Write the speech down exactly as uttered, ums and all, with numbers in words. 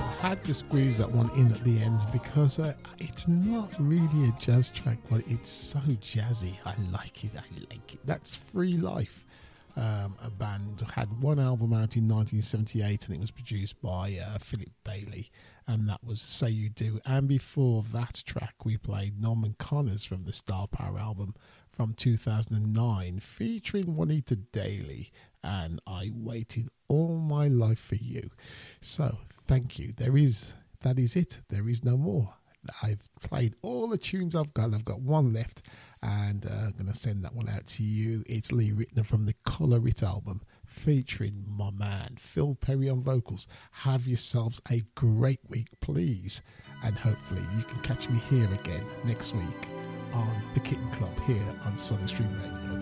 had to squeeze that one in at the end because uh, it's not really a jazz track, but it's so jazzy. I like it. I like it. That's Free Life. Um, a band had one album out in nineteen seventy-eight and it was produced by uh, Philip Bailey, and that was Say You Do. And before that track we played Norman Connors from the Star Power album from two thousand nine featuring Juanita Daly, and I Waited All My Life For You. So thank you. There is that is it. There is no more. I've played all the tunes I've got. I've got one left, and uh, I'm going to send that one out to you. It's Lee Ritenour from the Colour It album, featuring my man Phil Perry on vocals. Have yourselves a great week, please, and hopefully you can catch me here again next week on the Kitten Club here on Southern Stream Radio.